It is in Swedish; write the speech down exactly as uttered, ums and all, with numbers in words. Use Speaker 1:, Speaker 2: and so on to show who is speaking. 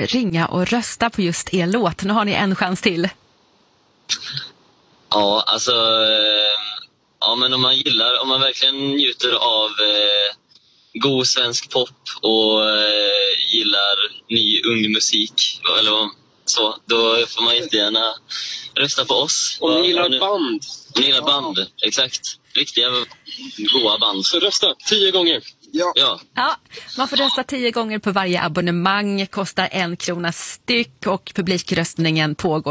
Speaker 1: ringa och rösta på just er låt. Nu har ni en chans till.
Speaker 2: Ja, alltså ja, men om man gillar, om man verkligen njuter av eh, god svensk pop och eh, gillar ny ung musik eller vad, så, då får man jättegärna rösta på oss.
Speaker 3: Om ni gillar
Speaker 2: ja, nu,
Speaker 3: band.
Speaker 2: Om ni gillar band, exakt. Riktiga goa band.
Speaker 3: Så rösta tio gånger.
Speaker 2: Ja. ja.
Speaker 1: Ja, man får rösta tio gånger på varje abonnemang, kostar en krona styck och publikröstningen pågår